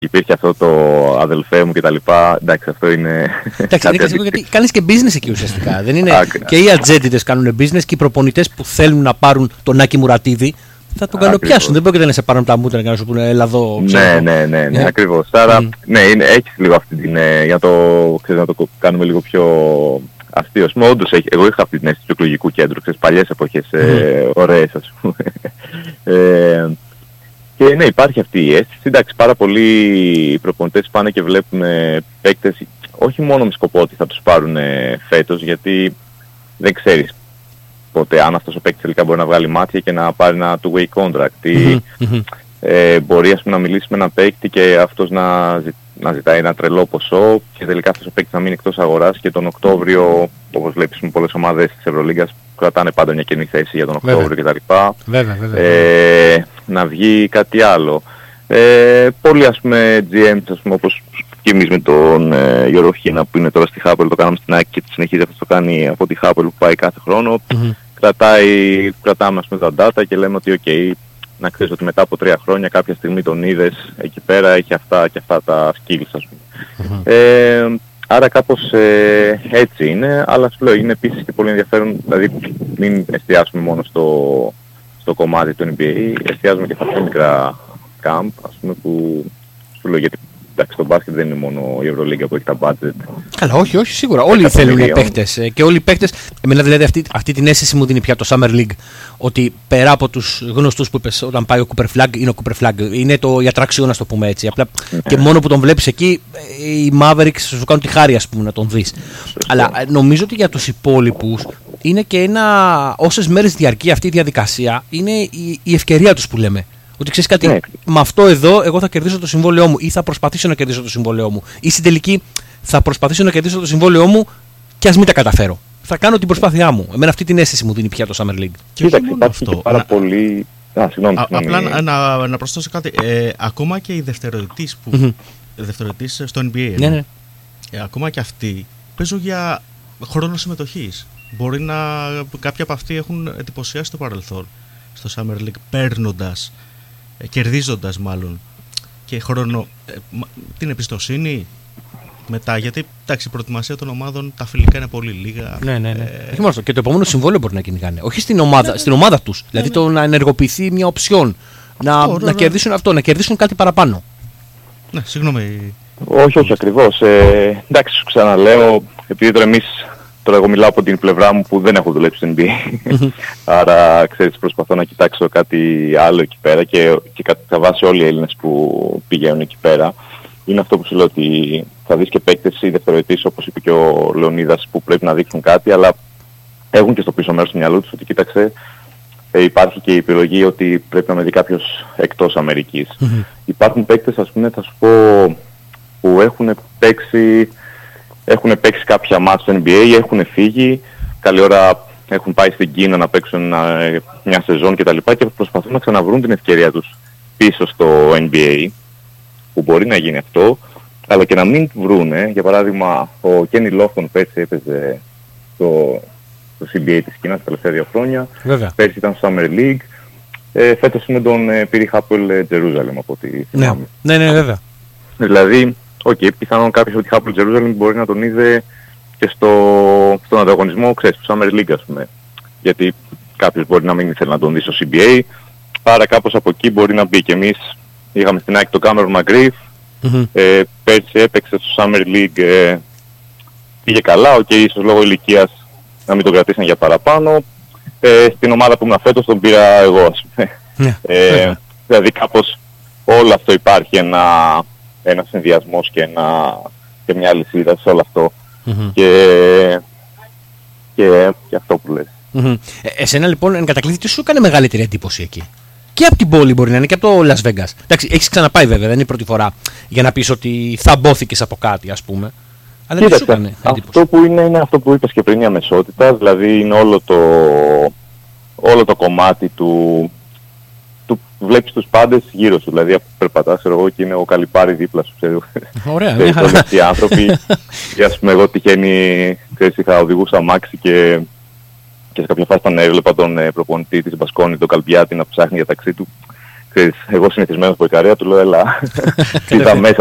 υπήρχε αυτό το αδελφέ μου κτλ. Εντάξει, αυτό είναι. Εντάξει, είναι κλασικό γιατί κάνεις και business εκεί ουσιαστικά. Δεν είναι. Και οι ατζέντιδες κάνουν business και οι προπονητές που θέλουν να πάρουν τον Άκη Μουρατίδη θα τον καλοπιάσουν. Δεν πρόκειται να σε πάρουν τα μούτρα και να σου πούνε έλα εδώ. Ναι, ακριβώς. Άρα, ναι, έχεις λίγο αυτή την. Για να το κάνουμε λίγο πιο αστείο. Όντως, εγώ είχα αυτή την αίσθηση του εκλογικού κέντρου, ξέρεις, παλιές εποχές, ωραίες, ας πούμε. Και ναι, υπάρχει αυτή η αίσθηση. Εντάξει, πάρα πολλοί προπονητές πάνε και βλέπουν παίκτες, όχι μόνο με σκοπό ότι θα τους πάρουν φέτος, γιατί δεν ξέρεις πότε αν αυτός ο παίκτης τελικά μπορεί να βγάλει μάτια και να πάρει ένα two-way contract. Ή μπορεί, ας πούμε, να μιλήσει με έναν παίκτη και αυτός να ζητάει ένα τρελό ποσό και τελικά αυτός ο παίκτης να μείνει εκτός αγοράς και τον Οκτώβριο, όπως βλέπεις με πολλές ομάδες της Ευρωλίγκας, κρατάνε πάντα μια κοινή θέση για τον Οκτώβριο κτλ. Να βγει κάτι άλλο. Πολλοί, ας πούμε, GMs, ας πούμε, όπως και εμείς με τον Γιώργο Χίνα που είναι τώρα στη Χάπελ, το κάναμε στην ΑΕΚ και συνεχίζει αυτό το κάνει από τη Χάπελ που πάει κάθε χρόνο. Κρατάμε, ας πούμε, τα data και λέμε ότι ok, να ξέρεις ότι μετά από 3 χρόνια κάποια στιγμή τον είδες εκεί πέρα, έχει αυτά και αυτά τα skills, ας πούμε. Άρα κάπως έτσι είναι, αλλά σου λέω είναι επίσης και πολύ ενδιαφέρον, δηλαδή μην εστιάσουμε μόνο στο κομμάτι του NBA, εστιάζουμε και στα πιο μικρά camp, ας πούμε, που σου λέω, γιατί εντάξει, το μπάσκετ δεν είναι μόνο η Ευρωλίγκα που έχει τα budget. Καλά, όχι, σίγουρα. Όλοι θέλουν παίχτες. Και όλοι οι παίχτες, εμένα δηλαδή αυτή την αίσθηση μου δίνει πια το Summer League, ότι πέρα από τους γνωστούς που είπες όταν πάει ο Cooper Flag, είναι ο Cooper Flag, είναι η ατραξιόν, να το πούμε έτσι. Απλά και μόνο που τον βλέπεις εκεί, οι Mavericks σου κάνουν τη χάρη, ας πούμε, να τον δεις. Αλλά νομίζω ότι για τους υπόλοιπους είναι και όσες μέρες διαρκεί αυτή η διαδικασία, είναι η ευκαιρία τους που λέμε. Ότι ξέρεις κάτι, με αυτό εδώ εγώ θα κερδίσω το συμβόλαιό μου ή θα προσπαθήσω να κερδίσω το συμβόλαιό μου. Ή στην τελική θα προσπαθήσω να κερδίσω το συμβόλαιό μου και ας μην τα καταφέρω. Θα κάνω την προσπάθειά μου. Εμένα αυτή την αίσθηση μου δίνει πια το Summer League. Κοίταξε, υπάρχει και πάρα πολύ. Απλά να προσθέσω κάτι. Ακόμα και οι δευτεροετής στο NBA. Ναι. Ακόμα και αυτοί παίζουν για χρόνο συμμετοχής. Μπορεί κάποιοι από αυτοί έχουν εντυπωσιάσει το παρελθόν στο Summer League κερδίζοντας μάλλον και χρόνο την εμπιστοσύνη μετά, γιατί εντάξει, η προετοιμασία των ομάδων, τα φιλικά είναι πολύ λίγα. Ναι. Όχι μόνο και το επόμενο συμβόλαιο μπορεί να κυνηγάνε. Όχι στην ομάδα τους. Δηλαδή το να ενεργοποιηθεί μια οψιόν. Να κερδίσουν αυτό, να κερδίσουν κάτι παραπάνω. Ναι, συγγνώμη. Όχι ακριβώς. Εντάξει, σου ξαναλέω, επειδή τώρα εγώ μιλάω από την πλευρά μου που δεν έχω δουλέψει στην NBA. Άρα, ξέρεις, προσπαθώ να κοιτάξω κάτι άλλο εκεί πέρα και κατά βάση όλοι οι Έλληνες που πηγαίνουν εκεί πέρα. Είναι αυτό που σου λέω, ότι θα δεις και παίκτες ή δευτεροετής, όπως είπε και ο Λεωνίδας, που πρέπει να δείξουν κάτι, αλλά έχουν και στο πίσω μέρος του μυαλού τους ότι κοίταξε, υπάρχει και η επιλογή ότι πρέπει να με δει κάποιος εκτός Αμερικής. Υπάρχουν παίκτες, ας πούμε, θα σου πω, που έχουν παίξει κάποια μάτς στο NBA, έχουν φύγει, καλή ώρα έχουν πάει στην Κίνα να παίξουν μια σεζόν κτλ. Και προσπαθούν να ξαναβρούν την ευκαιρία τους πίσω στο NBA, που μπορεί να γίνει αυτό, αλλά και να μην βρούνε. Για παράδειγμα, ο Κένι Λόφτον πέρσι έπαιζε στο CBA της Κίνας τα τελευταία 2 χρόνια. Βέβαια. Πέρσι ήταν στο Summer League. Φέτος είναι τον πήρε η Hapoel Jerusalem από ό,τι θυμάμαι. Ναι, βέβαια. Δηλαδή, πιθανόν κάποιος ότι η Hapoel Jerusalem μπορεί να τον είδε και στον ανταγωνισμό, ξέρεις, του Summer League, ας πούμε. Γιατί κάποιος μπορεί να μην ήθελε να τον δει στο CBA, άρα κάπως από εκεί μπορεί να μπει. Και εμείς είχαμε στην ΑΕΚ τον Cameron McGriff, πέρσι έπαιξε στο Summer League, πήγε καλά, ίσως λόγω ηλικίας να μην τον κρατήσαν για παραπάνω. Στην ομάδα που ήμουν φέτος τον πήρα εγώ, ας πούμε. Δηλαδή κάπως όλο αυτό υπάρχει ένας συνδυασμός και μια αλυσίδα σε όλο αυτό. Και αυτό που λες. Εσένα λοιπόν, εν κατακλείδη, τι σου έκανε μεγαλύτερη εντύπωση εκεί? Και από την πόλη μπορεί να είναι και από το Las Vegas. Εντάξει, έχεις ξαναπάει βέβαια, δεν είναι η πρώτη φορά για να πεις ότι θα μπόθηκες από κάτι, ας πούμε. Αλλά τι σου έκανε εντύπωση? Αυτό που είναι αυτό που είπες και πριν, η αμεσότητα, δηλαδή είναι όλο το κομμάτι του βλέπεις τους πάντες γύρω σου, δηλαδή περπατάς εγώ και είναι ο Καλυπάρη δίπλα σου, ξέρω. Ωραία, οι άνθρωποι, και ας πούμε εγώ τυχαίνει, οδηγούσα αμάξι και σε κάποια φάση έβλεπα τον προπονητή της Μπασκόνη, τον Καλπιάτη, να ψάχνει για ταξί του εγώ συνηθισμένος από η Ικαρία του λέω έλα είδα μέσα